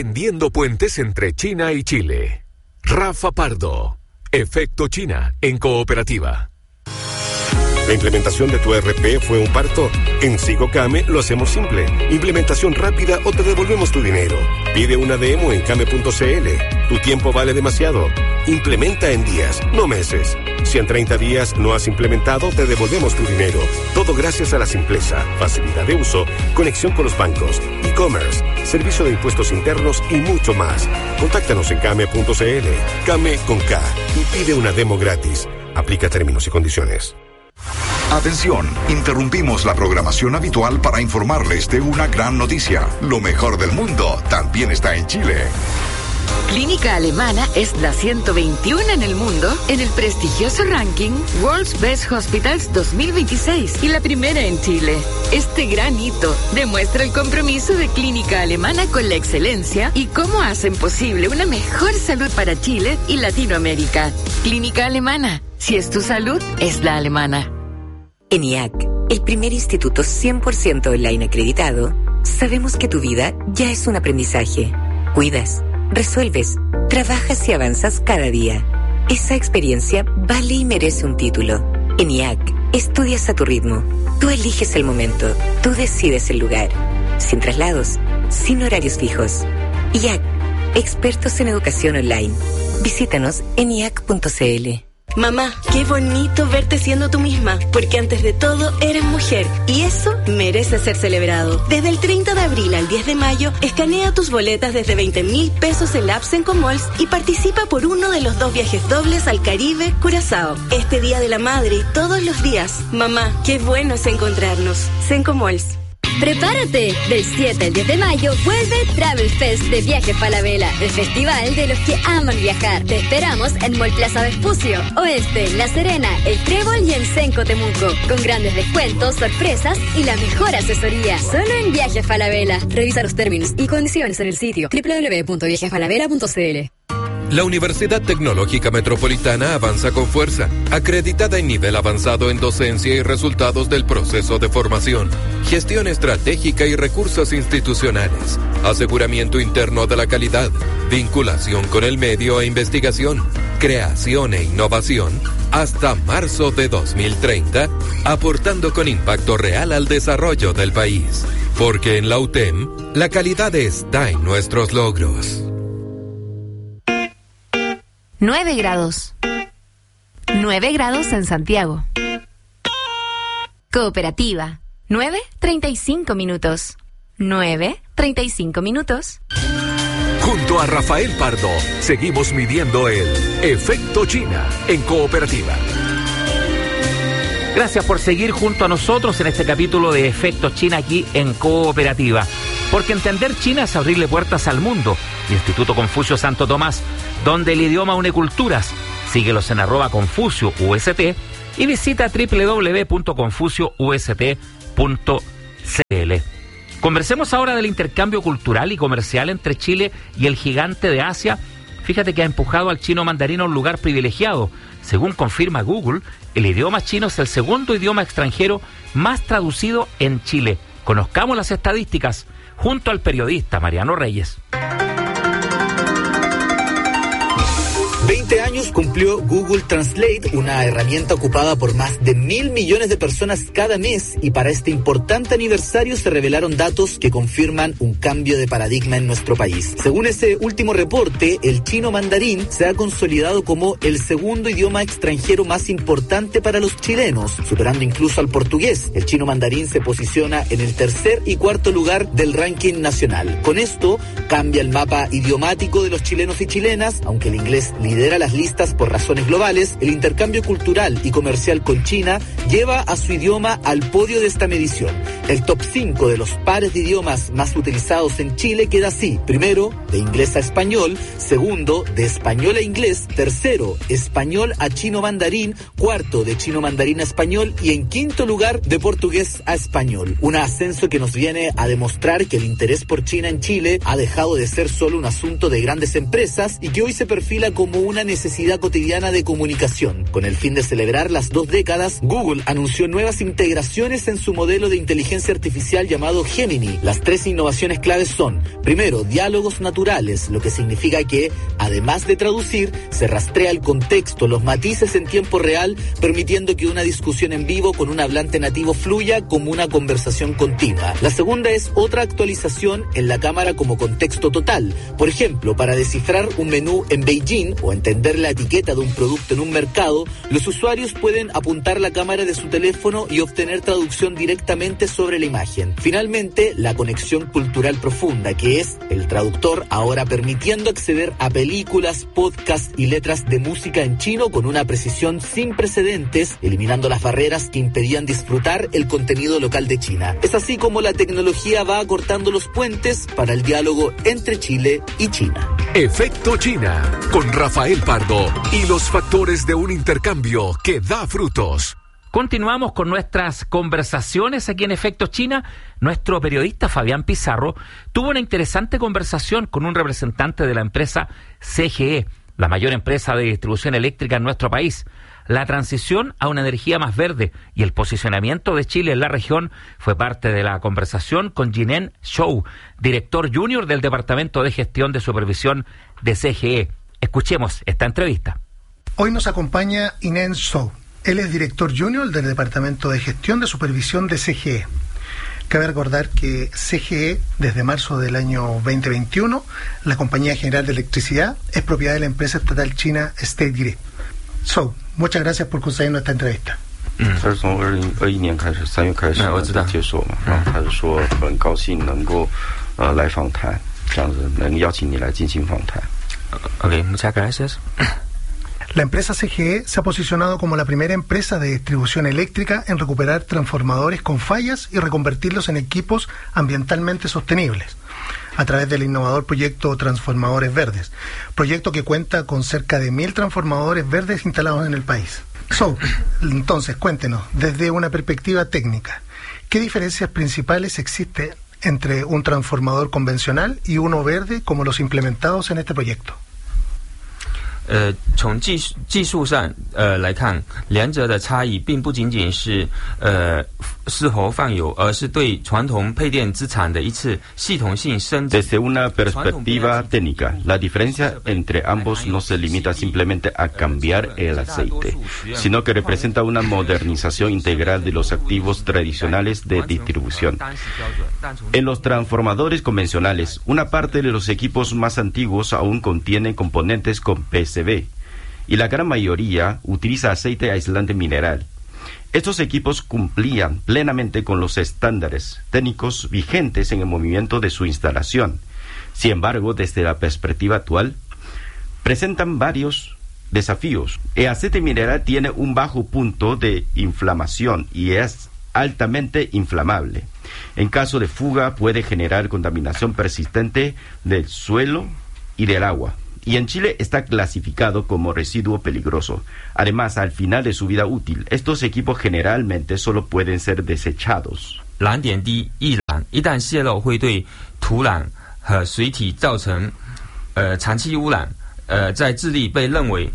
tendiendo puentes entre China y Chile. Rafa Pardo, Efecto China en Cooperativa. ¿La implementación de tu ERP fue un parto? En Sigocame lo hacemos simple. Implementación rápida o te devolvemos tu dinero. Pide una demo en Came.cl. Tu tiempo vale demasiado. Implementa en días, no meses. Si en 30 días no has implementado, te devolvemos tu dinero. Todo gracias a la simpleza, facilidad de uso, conexión con los bancos, e-commerce, servicio de impuestos internos y mucho más. Contáctanos en Came.cl. Came con K y pide una demo gratis. Aplica términos y condiciones. Atención, interrumpimos la programación habitual para informarles de una gran noticia. Lo mejor del mundo también está en Chile. Clínica Alemana es la 121 en el mundo en el prestigioso ranking World's Best Hospitals 2026 y la primera en Chile. Este gran hito demuestra el compromiso de Clínica Alemana con la excelencia y cómo hacen posible una mejor salud para Chile y Latinoamérica. Clínica Alemana, si es tu salud, es la alemana. En IAC, el primer instituto 100% online acreditado, sabemos que tu vida ya es un aprendizaje. Cuidas, resuelves, trabajas y avanzas cada día. Esa experiencia vale y merece un título. En IAC, estudias a tu ritmo. Tú eliges el momento. Tú decides el lugar. Sin traslados, sin horarios fijos. IAC, expertos en educación online. Visítanos en IAC.cl. Mamá, qué bonito verte siendo tú misma, porque antes de todo eres mujer y eso merece ser celebrado. Desde el 30 de abril al 10 de mayo, escanea tus boletas desde 20.000 pesos en la app Sencomalls y participa por uno de los 2 viajes dobles al Caribe, Curazao. Este Día de la Madre y todos los días. Mamá, qué bueno es encontrarnos. Sencomalls. Prepárate, del 7 al 10 de mayo vuelve Travel Fest de Viajes Falabella, el festival de los que aman viajar. Te esperamos en Mall Plaza Vespucio, Oeste, La Serena, El Trébol y en Senco Temuco, con grandes descuentos, sorpresas y la mejor asesoría. Solo en Viajes Falabella. Revisa los términos y condiciones en el sitio www.viajesfalabella.cl. La Universidad Tecnológica Metropolitana avanza con fuerza, acreditada en nivel avanzado en docencia y resultados del proceso de formación, gestión estratégica y recursos institucionales, aseguramiento interno de la calidad, vinculación con el medio e investigación, creación e innovación, hasta marzo de 2030, aportando con impacto real al desarrollo del país. Porque en la UTEM, la calidad está en nuestros logros. 9 grados. 9 grados en Santiago. Cooperativa. 9:35 minutos. 9:35 minutos. Junto a Rafael Pardo, seguimos midiendo el Efecto China en Cooperativa. Gracias por seguir junto a nosotros en este capítulo de Efecto China aquí en Cooperativa. Porque entender China es abrirle puertas al mundo. Instituto Confucio Santo Tomás, donde el idioma une culturas. Síguelos en @ConfucioUST y visita www.confucioust.cl. Conversemos ahora del intercambio cultural y comercial entre Chile y el gigante de Asia. Fíjate que ha empujado al chino mandarín a un lugar privilegiado. Según confirma Google, el idioma chino es el segundo idioma extranjero más traducido en Chile. Conozcamos las estadísticas junto al periodista Mariano Reyes. 20 años cumplió Google Translate, una herramienta ocupada por más de 1.000 millones de personas cada mes, y para este importante aniversario se revelaron datos que confirman un cambio de paradigma en nuestro país. Según ese último reporte, el chino mandarín se ha consolidado como el segundo idioma extranjero más importante para los chilenos, superando incluso al portugués. El chino mandarín se posiciona en el tercer y cuarto lugar del ranking nacional. Con esto cambia el mapa idiomático de los chilenos y chilenas, aunque el inglés lidera las listas por razones globales. El intercambio cultural y comercial con China lleva a su idioma al podio de esta medición. El top 5 de los pares de idiomas más utilizados en Chile queda así: primero, de inglés a español; segundo, de español a inglés; tercero, español a chino mandarín; cuarto, de chino mandarín a español; y en quinto lugar, de portugués a español. Un ascenso que nos viene a demostrar que el interés por China en Chile ha dejado dejado de ser solo un asunto de grandes empresas y que hoy se perfila como una necesidad cotidiana de comunicación. Con el fin de celebrar las 2 décadas, Google anunció nuevas integraciones en su modelo de inteligencia artificial llamado Gemini. Las 3 innovaciones claves son: primero, diálogos naturales, lo que significa que, además de traducir, se rastrea el contexto, los matices en tiempo real, permitiendo que una discusión en vivo con un hablante nativo fluya como una conversación continua. La segunda es otra actualización en la cámara como contexto total. Por ejemplo, para descifrar un menú en Beijing o entender la etiqueta de un producto en un mercado, los usuarios pueden apuntar la cámara de su teléfono y obtener traducción directamente sobre la imagen. Finalmente, la conexión cultural profunda, que es el traductor ahora permitiendo acceder a películas, podcasts y letras de música en chino con una precisión sin precedentes, eliminando las barreras que impedían disfrutar el contenido local de China. Es así como la tecnología va acortando los puentes para el diálogo entre Chile y China. Efecto China, con Rafael Pardo y los factores de un intercambio que da frutos. Continuamos con nuestras conversaciones aquí en Efecto China. Nuestro periodista Fabián Pizarro tuvo una interesante conversación con un representante de la empresa CGE, la mayor empresa de distribución eléctrica en nuestro país. La transición a una energía más verde y el posicionamiento de Chile en la región fue parte de la conversación con Jinen Zhou, director junior del Departamento de Gestión de Supervisión de CGE. Escuchemos esta entrevista. Hoy nos acompaña Jinen Zhou. Él es director junior del Departamento de Gestión de Supervisión de CGE. Cabe recordar que CGE, desde marzo del año 2021, la Compañía General de Electricidad, es propiedad de la empresa estatal china State Grid. So, muchas gracias por concedernos esta entrevista. 他是从2021年开始，3月开始接受嘛，然后他就说很高兴能够来访谈，这样子能邀请你来进行访谈。 Okay, muchas gracias. La empresa CGE se ha posicionado como la primera empresa de distribución eléctrica en recuperar transformadores con fallas y reconvertirlos en equipos ambientalmente sostenibles, a través del innovador proyecto Transformadores Verdes, proyecto que cuenta con cerca de 1.000 transformadores verdes instalados en el país. So, entonces, cuéntenos, desde una perspectiva técnica, ¿qué diferencias principales existen entre un transformador convencional y uno verde como los implementados en este proyecto? 从技术上来看，两者的差异并不仅仅是是否放油，而是对传统配电资产的一次系统性升级。 Desde una perspectiva técnica, la diferencia entre ambos no se limita simplemente a cambiar el aceite, sino que representa una modernización integral de los activos tradicionales de distribución. En los transformadores convencionales, una parte de los equipos más antiguos aún contienen componentes con PCB, y la gran mayoría utiliza aceite aislante mineral. Estos equipos cumplían plenamente con los estándares técnicos vigentes en el movimiento de su instalación. Sin embargo, desde la perspectiva actual, presentan varios desafíos. El aceite mineral tiene un bajo punto de inflamación y es altamente inflamable. En caso de fuga, puede generar contaminación persistente del suelo y del agua. Y en Chile está clasificado como residuo peligroso. Además, al final de su vida útil, estos equipos generalmente solo pueden ser desechados. 蓝点滴易燃，一旦泄漏会对土壤和水体造成长期污染。在智利被认为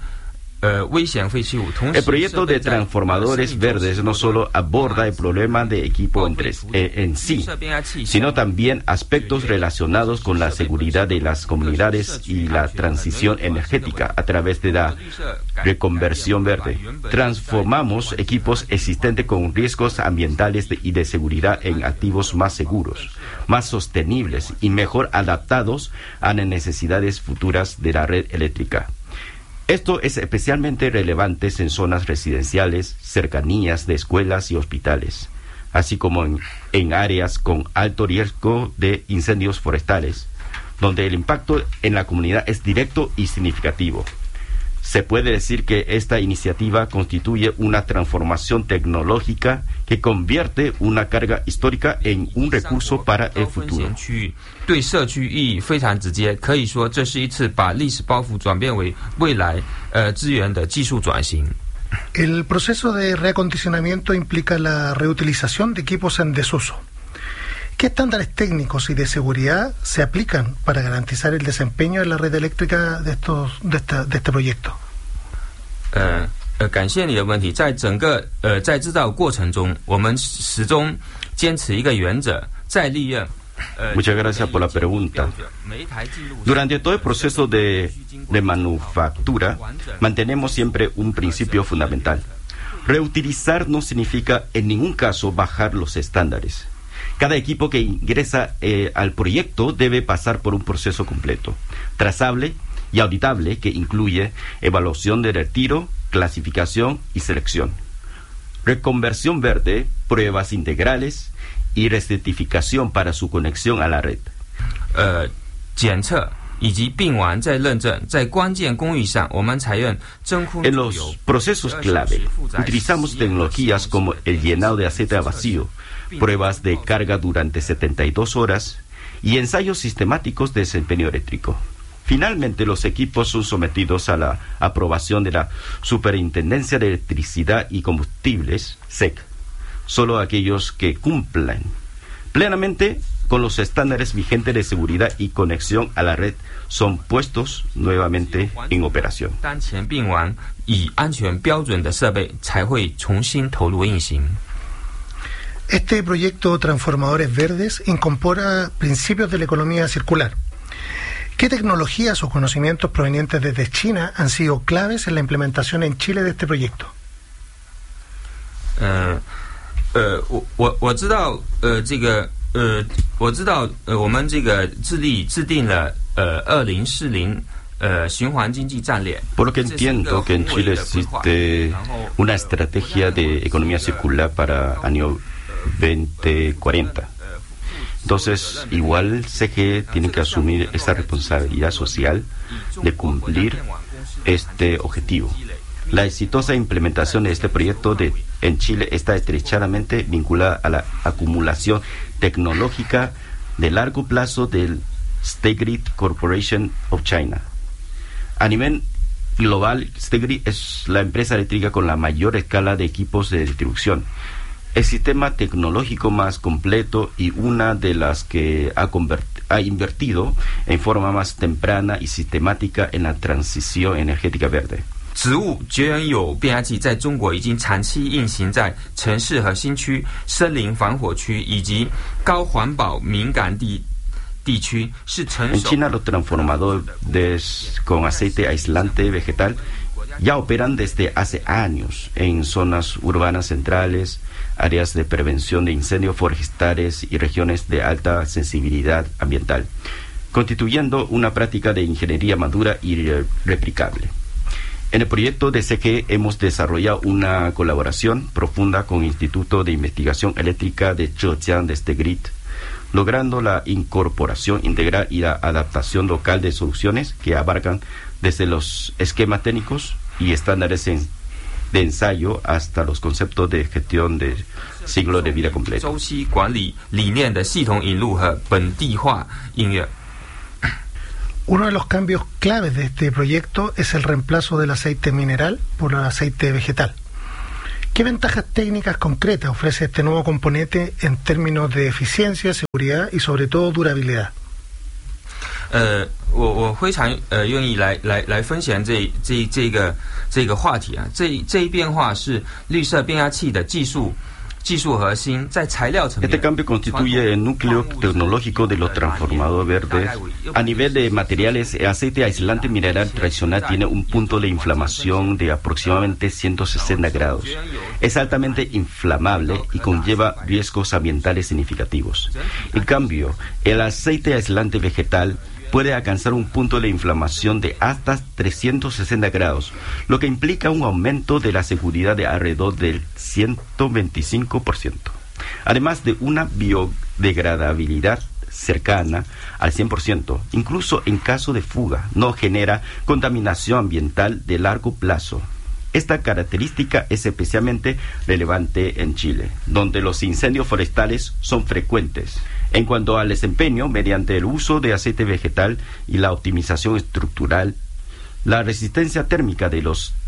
El proyecto de transformadores verdes no solo aborda el problema de equipo en sí, sino también aspectos relacionados con la seguridad de las comunidades y la transición energética a través de la reconversión verde. Transformamos equipos existentes con riesgos ambientales y de seguridad en activos más seguros, más sostenibles y mejor adaptados a las necesidades futuras de la red eléctrica. Esto es especialmente relevante en zonas residenciales, cercanías de escuelas y hospitales, así como en áreas con alto riesgo de incendios forestales, donde el impacto en la comunidad es directo y significativo. Se puede decir que esta iniciativa constituye una transformación tecnológica que convierte una carga histórica en un recurso para el futuro. 对社区意义非常直接，可以说这是一次把历史包袱转变为未来资源的技术转型。 El proceso de reacondicionamiento implica la reutilización de equipos en desuso. ¿Qué estándares técnicos y de seguridad se aplican para garantizar el desempeño de la red eléctrica de este proyecto? 感谢你的问题。在整个在制造过程中，我们始终坚持一个原则，在利用。 Muchas gracias por la pregunta. Durante todo el proceso de manufactura, mantenemos siempre un principio fundamental. Reutilizar no significa en ningún caso bajar los estándares. Cada equipo que ingresa al proyecto debe pasar por un proceso completo, trazable y auditable, que incluye evaluación de retiro, clasificación y selección, reconversión verde, pruebas integrales y recertificación para su conexión a la red. 检测以及并完再认证，在关键工艺上，我们采用真空。 En los procesos clave, utilizamos tecnologías como el llenado de aceite a vacío, pruebas de carga durante 72 horas y ensayos sistemáticos de desempeño eléctrico. Finalmente, los equipos son sometidos a la aprobación de la Superintendencia de Electricidad y Combustibles, SEC. Solo aquellos que cumplan plenamente con los estándares vigentes de seguridad y conexión a la red son puestos nuevamente en operación. 当前并完以安全标准的设备才会重新投入运行。 Este proyecto Transformadores Verdes incorpora principios de la economía circular. ¿Qué tecnologías o conocimientos provenientes desde China han sido claves en la implementación en Chile de este proyecto? 我知道我知道我们这个智利制定了2040循环经济战略。 Por lo que entiendo que en Chile existe una estrategia de economía circular para año 2040. Entonces, igual CGE tiene que asumir esa responsabilidad social de cumplir este objetivo. La exitosa implementación de este proyecto en Chile está estrechamente vinculada a la acumulación tecnológica de largo plazo del State Grid Corporation of China. A nivel global, State Grid es la empresa eléctrica con la mayor escala de equipos de distribución, el sistema tecnológico más completo y una de las que ha invertido en forma más temprana y sistemática en la transición energética verde. 植物绝缘有变压器在中国已经长期运行在城市核心区、森林防火区以及高环保敏感地区，是成熟。 En China, los transformadores con aceite aislante vegetal ya operan desde hace años en zonas urbanas centrales, áreas de prevención de incendios forestales y regiones de alta sensibilidad ambiental, constituyendo una práctica de ingeniería madura y replicable. En el proyecto de CGE hemos desarrollado una colaboración profunda con el Instituto de Investigación Eléctrica de Zhejiang de State Grid, logrando la incorporación integral y la adaptación local de soluciones que abarcan desde los esquemas técnicos y estándares de ensayo hasta los conceptos de gestión de ciclo de vida completo. 周期管理理念的系统引入和本地化应用。 Uno de los cambios claves de este proyecto es el reemplazo del aceite mineral por el aceite vegetal. ¿Qué ventajas técnicas concretas ofrece este nuevo componente en términos de eficiencia, seguridad y sobre todo durabilidad? 我非常愿意来分享这个话题啊。这一变化是绿色变压器的技术核心，在材料层面。 Este cambio constituye el núcleo tecnológico de los transformadores verdes. A nivel de materiales, el aceite aislante mineral tradicional tiene un punto de inflamación de aproximadamente 160 grados. Es altamente inflamable y conlleva riesgos ambientales significativos. En cambio, el aceite aislante vegetal puede alcanzar un punto de inflamación de hasta 360 grados, lo que implica un aumento de la seguridad de alrededor del 125%, además de una biodegradabilidad cercana al 100%. Incluso en caso de fuga, no genera contaminación ambiental de largo plazo. Esta característica es especialmente relevante en Chile, donde los incendios forestales son frecuentes. En cuanto al desempeño, mediante el uso de aceite vegetal y la optimización estructural, la resistencia térmica de los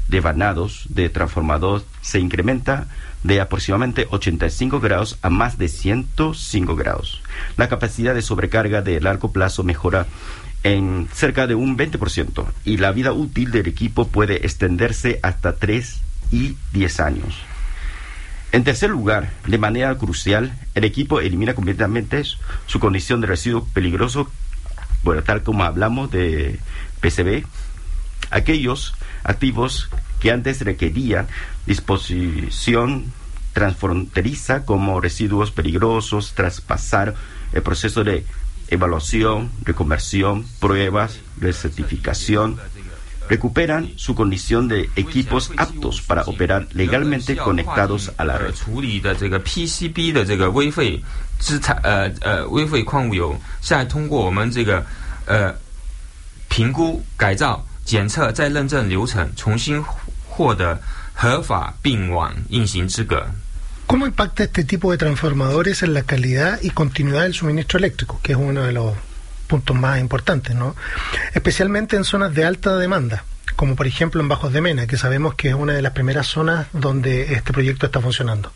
devanados de transformador se incrementa de aproximadamente 85 grados a más de 105 grados. La capacidad de sobrecarga de largo plazo mejora en cerca de un 20% y la vida útil del equipo puede extenderse hasta 3 y 10 años. En tercer lugar, de manera crucial, el equipo elimina completamente su condición de residuo peligroso, bueno, tal como hablamos de PCB, aquellos activos que antes requerían disposición transfronteriza como residuos peligrosos tras pasar el proceso de evaluación, reconversión, pruebas, recertificación, recuperan su condición de equipos aptos para operar legalmente conectados a la red. 处理的这个 PCB 的这个微废微废矿物油，现在通过我们这个评估、改造、检测再认证流程，重新获得合法并网运行资格。 ¿Cómo impacta este tipo de transformadores en la calidad y continuidad del suministro eléctrico, que es uno de los puntos más importantes, ¿no? Especialmente en zonas de alta demanda, como por ejemplo en Bajos de Mena, que sabemos que es una de las primeras zonas donde este proyecto está funcionando.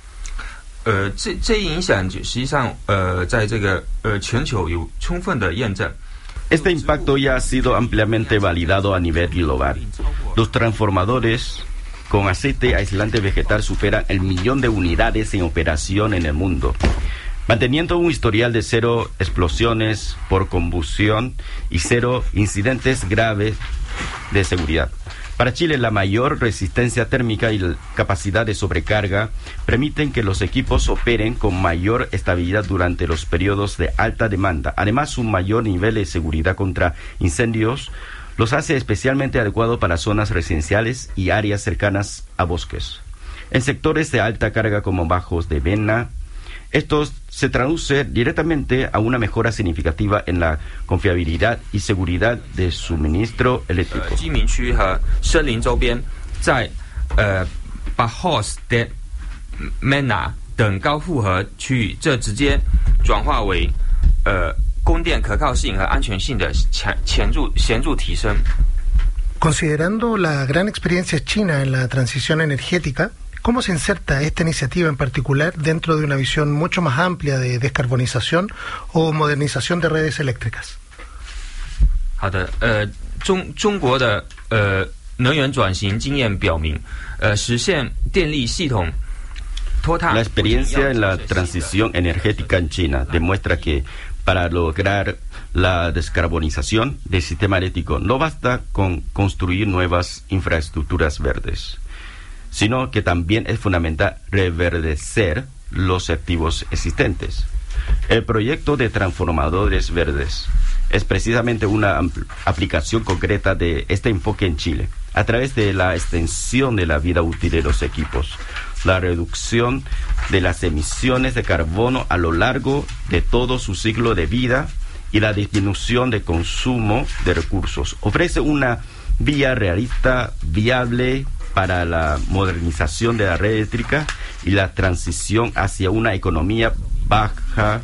这一影响实际上在这个全球有充分的验证。 Este impacto ya ha sido ampliamente validado a nivel global. Los transformadores con aceite aislante vegetal superan el 1.000.000 de unidades en operación en el mundo, manteniendo un historial de 0 explosiones por combustión y 0 incidentes graves de seguridad. Para Chile, la mayor resistencia térmica y la capacidad de sobrecarga permiten que los equipos operen con mayor estabilidad durante los periodos de alta demanda. Además, un mayor nivel de seguridad contra incendios los hace especialmente adecuados para zonas residenciales y áreas cercanas a bosques. En sectores de alta carga como Bajos de Mena, esto se traduce directamente a una mejora significativa en la confiabilidad y seguridad de suministro eléctrico. 居民区和森林周边，在Bajos de Mena 等高负荷区域，这直接转化为供电可靠性和安全性的显著提升。 Considerando la gran experiencia china en la transición energética, ¿cómo se inserta esta iniciativa en particular dentro de una visión mucho más amplia de descarbonización o modernización de redes eléctricas? 好的，中国的能源转型经验表明，实现电力系统脱碳。 La experiencia en la transición energética en China demuestra que para lograr la descarbonización del sistema eléctrico no basta con construir nuevas infraestructuras verdes, sino que también es fundamental reverdecer los activos existentes. El proyecto de transformadores verdes es precisamente una aplicación concreta de este enfoque en Chile, a través de la extensión de la vida útil de los equipos, la reducción de las emisiones de carbono a lo largo de todo su ciclo de vida y la disminución de consumo de recursos. Ofrece una vía realista, viable para la modernización de la red eléctrica y la transición hacia una economía baja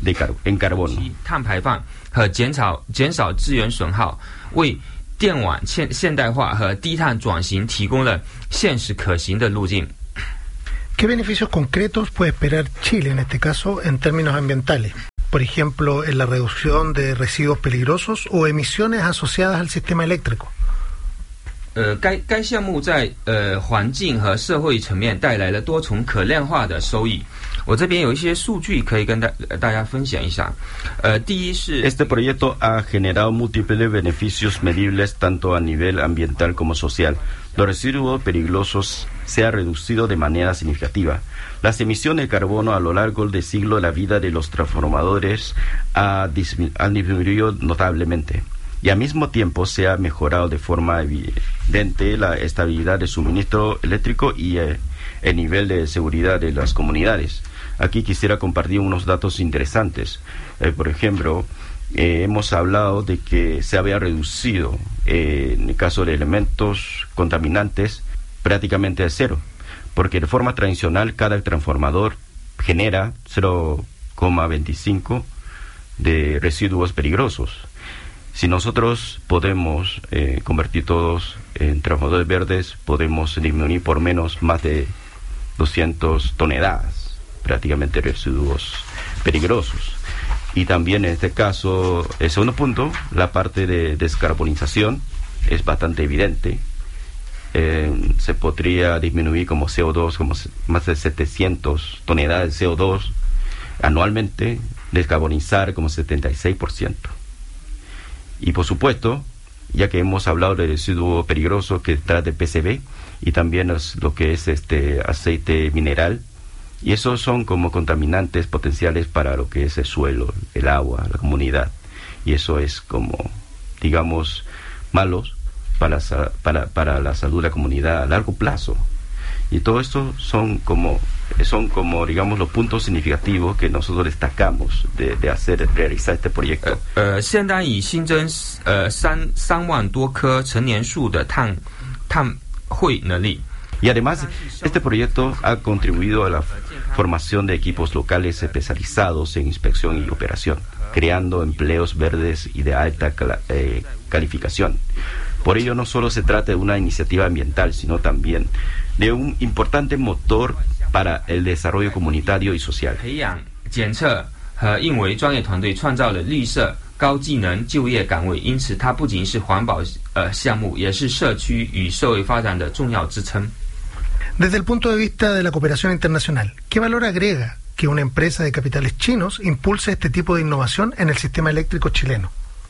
en carbono. 碳排放和减少资源损耗，为电网现代化和低碳转型提供了现实可行的路径。 ¿Qué beneficios concretos puede esperar Chile en este caso en términos ambientales? Por ejemplo, en la reducción de residuos peligrosos o emisiones asociadas al sistema eléctrico. 该项目在环境和社会层面带来了多重可量化的收益。我这边有一些数据可以跟大家分享一下。第一是 Este proyecto ha generado múltiples beneficios medibles tanto a nivel ambiental como social. Los residuos peligrosos se han reducido de manera significativa. Las emisiones de carbono a lo largo del siglo de la vida de los transformadores han disminuido notablemente. Y al mismo tiempo se ha mejorado de forma evidente la estabilidad del suministro eléctrico y el nivel de seguridad de las comunidades. Aquí quisiera compartir unos datos interesantes. Por ejemplo, hemos hablado de que se había reducido, en el caso de elementos contaminantes, prácticamente a cero, porque de forma tradicional cada transformador genera 0,25 de residuos peligrosos. Si nosotros podemos convertir todos en transformadores verdes, podemos disminuir por menos más de 200 toneladas, prácticamente residuos peligrosos. Y también en este caso, el segundo punto, la parte de descarbonización es bastante evidente. Se podría disminuir como CO2, como más de 700 toneladas de CO2 anualmente, descarbonizar como 76%. Y por supuesto, ya que hemos hablado del residuo peligroso que trata de PCB y también lo que es aceite mineral, y esos son como contaminantes potenciales para lo que es el suelo, el agua, la comunidad, y eso es como, digamos, malos para la salud de la comunidad a largo plazo. Y todo esto son como digamos los puntos significativos que nosotros destacamos de realizar este proyecto. 现在已新增3万多棵成年树的碳汇能力。 Y además, este proyecto ha contribuido a la formación de equipos locales especializados en inspección y operación, creando empleos verdes y de alta calificación. Por ello, no solo se trata de una iniciativa ambiental, sino también de un importante motor para el desarrollo comunitario y social. 培养、检测和应维专业团队创造了绿色高技能就业岗位，因此它不仅是环保项目，也是社区与社会发展的重要支撑。 Desde el punto de vista de la cooperación internacional, ¿qué valor agrega que una empresa de capitales chinos impulse este tipo de innovación en el sistema eléctrico chileno?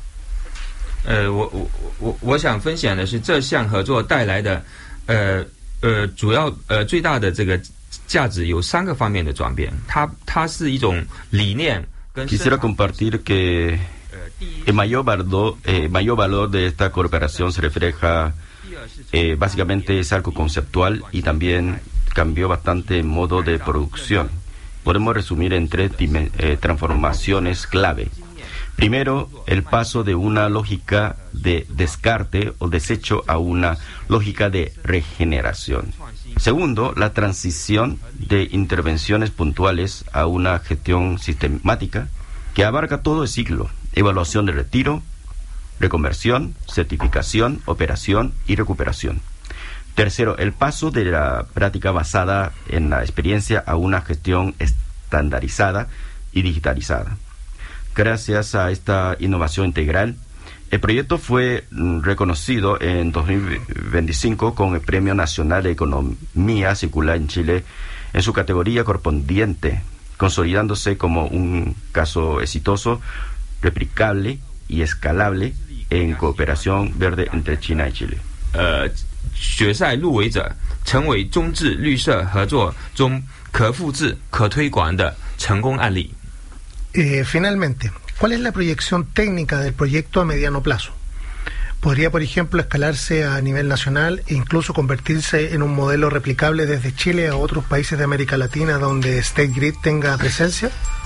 我想分享的是这项合作带来的主要最大的这个价值有3个方面的转变。它是一种理念跟 Quisiera compartir que el mayor valor de esta cooperación se refleja básicamente es algo conceptual y también cambió bastante el modo de producción. Podemos resumir en 3 transformaciones clave. Primero, el paso de una lógica de descarte o desecho a una lógica de regeneración. Segundo, la transición de intervenciones puntuales a una gestión sistemática que abarca todo el ciclo: evaluación de retiro, reconversión, certificación, operación y recuperación. Tercero, el paso de la práctica basada en la experiencia a una gestión estandarizada y digitalizada. Gracias a esta innovación integral, el proyecto fue reconocido en 2025 con el Premio Nacional de Economía Circular en Chile en su categoría correspondiente, consolidándose como un caso exitoso, replicable y escalable en cooperación verde entre China y Chile. 决赛入围者成为中智绿色合作中可复制、可推广的成功案例。 Finalmente, ¿cuál es la proyección técnica del proyecto a mediano plazo? ¿Podría, por ejemplo, escalarse a nivel nacional e incluso convertirse en un modelo replicable desde Chile a otros países de América Latina donde State Grid tenga presencia?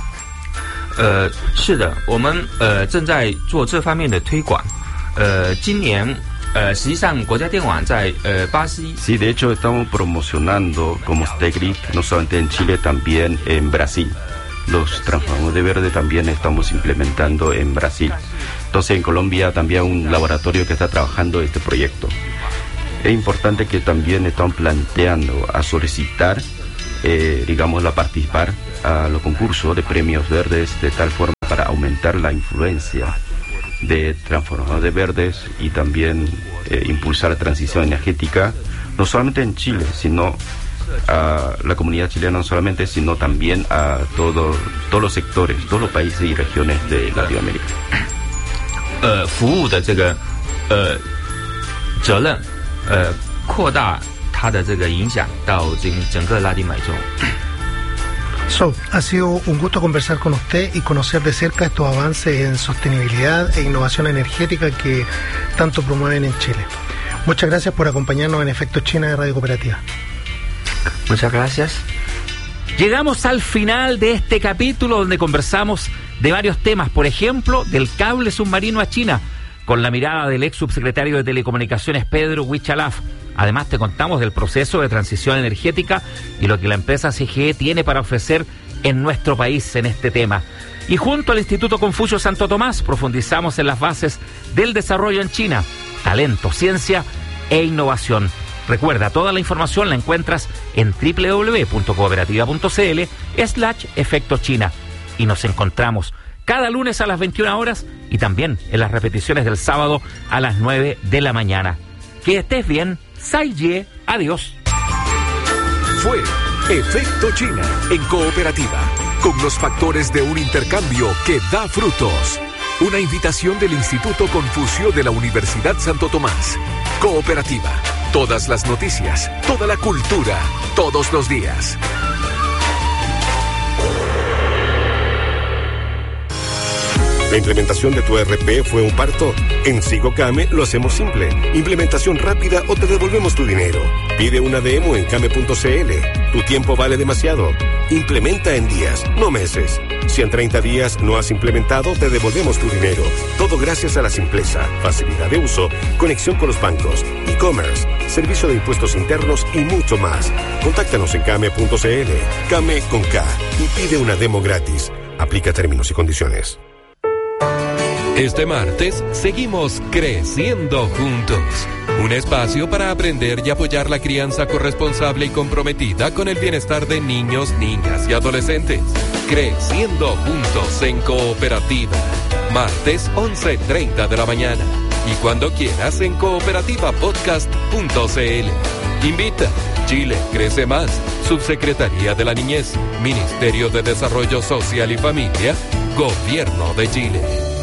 是的，我们正在做这方面的推广。今年实际上国家电网在巴西。 Sí, de hecho estamos promocionando como State Grid no solamente en Chile, también en Brasil. Los transformadores de verde también estamos implementando en Brasil. Entonces en Colombia también hay un laboratorio que está trabajando este proyecto. Es importante que también están planteando a solicitar, digamos, a participar a los concursos de premios verdes de tal forma para aumentar la influencia de transformadores verdes y también impulsar la transición energética, no solamente en Chile, sino a la comunidad chilena no solamente, sino también a todos los sectores, todos los países y regiones de Latinoamérica. 服务的这个责任扩大它的这个影响到整个拉丁美洲。 So, ha sido un gusto conversar con usted y conocer de cerca estos avances en sostenibilidad e innovación energética que tanto promueven en Chile. Muchas gracias por acompañarnos en Efecto China de Radio Cooperativa. Muchas gracias. Llegamos al final de este capítulo donde conversamos de varios temas, por ejemplo, del cable submarino a China, con la mirada del ex subsecretario de Telecomunicaciones Pedro Huichalaf. Además te contamos del proceso de transición energética y lo que la empresa CGE tiene para ofrecer en nuestro país en este tema. Y junto al Instituto Confucio Santo Tomás profundizamos en las bases del desarrollo en China, talento, ciencia e innovación. Recuerda, toda la información la encuentras en www.cooperativa.cl/Efecto China. Y nos encontramos cada lunes a las 21 horas y también en las repeticiones del sábado a las 9 de la mañana. Que estés bien. Sai Ye. Adiós. Fue Efecto China en Cooperativa, con los factores de un intercambio que da frutos. Una invitación del Instituto Confucio de la Universidad Santo Tomás. Cooperativa. Todas las noticias, toda la cultura, todos los días. ¿La implementación de tu ERP fue un parto? En Sigocame lo hacemos simple. Implementación rápida o te devolvemos tu dinero. Pide una demo en Came.cl. Tu tiempo vale demasiado. Implementa en días, no meses. Si en 30 días no has implementado, te devolvemos tu dinero. Todo gracias a la simpleza, facilidad de uso, conexión con los bancos, e-commerce, servicio de impuestos internos y mucho más. Contáctanos en Came.cl. Came con K y pide una demo gratis. Aplica términos y condiciones. Este martes seguimos creciendo juntos. Un espacio para aprender y apoyar la crianza corresponsable y comprometida con el bienestar de niños, niñas y adolescentes. Creciendo juntos en Cooperativa. Martes 11:30 de la mañana. Y cuando quieras en cooperativapodcast.cl. Invita. Chile crece más. Subsecretaría de la Niñez. Ministerio de Desarrollo Social y Familia. Gobierno de Chile.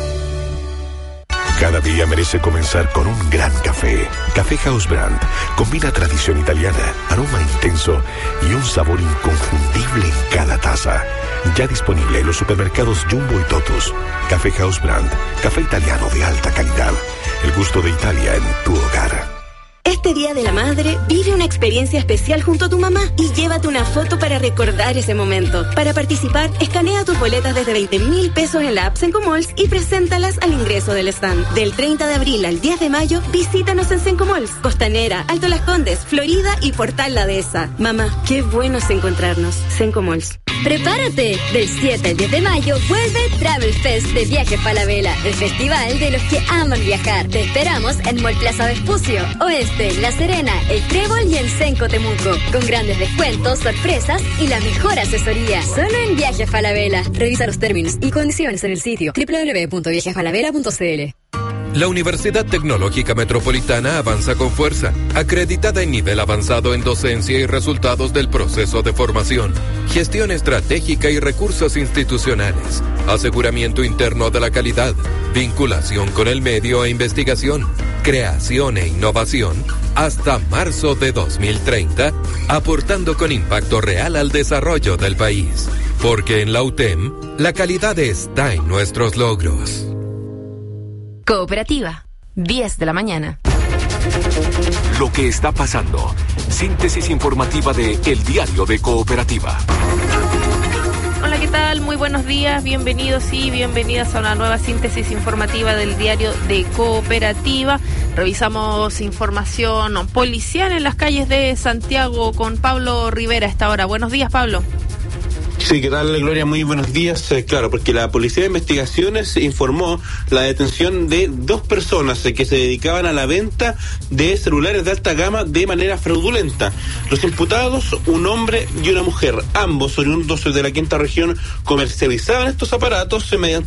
Cada día merece comenzar con un gran café. Café House Brand combina tradición italiana, aroma intenso y un sabor inconfundible en cada taza. Ya disponible en los supermercados Jumbo y Totus. Café House Brand, café italiano de alta calidad. El gusto de Italia en tu hogar. Este Día de la Madre, vive una experiencia especial junto a tu mamá y llévate una foto para recordar ese momento. Para participar, escanea tus boletas desde 20,000 pesos en la app Sencomalls y preséntalas al ingreso del stand. Del 30 de abril al 10 de mayo, visítanos en Sencomalls, Costanera, Alto Las Condes, Florida y Portal La Dehesa. Mamá, qué bueno es encontrarnos. Sencomalls. Prepárate, del 7 al 10 de mayo vuelve Travel Fest de Viaje Falabella, el festival de los que aman viajar. Te esperamos en Mall Plaza Vespucio, Oeste, La Serena, El Trébol y en Senco Temuco, con grandes descuentos, sorpresas y la mejor asesoría. Solo en Viaje Falabella. Revisa los términos y condiciones en el sitio www.viajefalabella.cl. La Universidad Tecnológica Metropolitana avanza con fuerza, acreditada en nivel avanzado en docencia y resultados del proceso de formación, gestión estratégica y recursos institucionales, aseguramiento interno de la calidad, vinculación con el medio e investigación, creación e innovación, hasta marzo de 2030, aportando con impacto real al desarrollo del país. Porque en la UTEM, la calidad está en nuestros logros. Cooperativa, 10 de la mañana. Lo que está pasando. Síntesis informativa de El Diario de Cooperativa. Hola, ¿qué tal? Muy buenos días, bienvenidos y bienvenidas a una nueva síntesis informativa del Diario de Cooperativa. Revisamos información policial en las calles de Santiago con Pablo Rivera a esta hora. Buenos días, Pablo. Sí, ¿qué tal, Gloria? Muy buenos días. Claro, porque la Policía de Investigaciones informó la detención de 2 personas que se dedicaban a la venta de celulares de alta gama de manera fraudulenta. Los imputados, un hombre y una mujer, ambos oriundos de la Quinta Región, comercializaban estos aparatos mediante